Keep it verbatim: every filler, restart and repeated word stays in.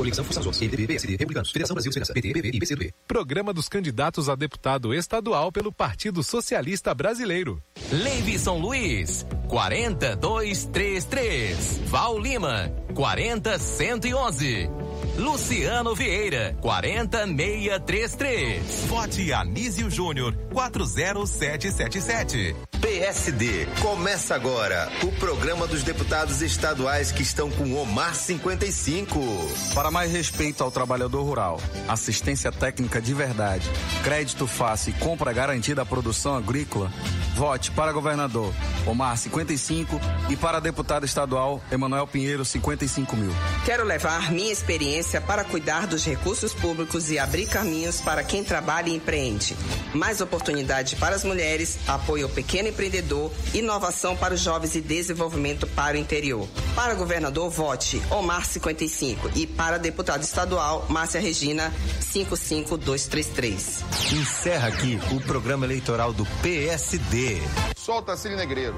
Coligação Forças Novas, M D B, P S D, Republicanos, Federação Brasil Esperança, P T, P V e P C do B. Programa dos candidatos a deputado estadual pelo Partido Socialista Brasileiro. Leivison Luiz, quarenta, dois, três, três. Val Lima, quarenta, cento e onze. Luciano Vieira, quarenta, seiscentos e trinta e três. Vote Anísio Júnior, quatro zero sete sete sete. P S D. Começa agora o programa dos deputados estaduais que estão com Omar cinquenta e cinco. Para mais respeito ao trabalhador rural, assistência técnica de verdade, crédito fácil e compra garantida à produção agrícola, vote para governador Omar cinquenta e cinco e para deputado estadual Emanuel Pinheiro cinquenta e cinco mil. Quero levar minha experiência para cuidar dos recursos públicos e abrir caminhos para quem trabalha e empreende. Mais oportunidade para as mulheres, apoio ao pequeno empreendedor, inovação para os jovens e desenvolvimento para o interior. Para governador, vote Omar cinquenta e cinco e para deputado estadual, Márcia Regina cinco cinco dois três três. Encerra aqui o programa eleitoral do P S D. Solta, Cine Negreiro.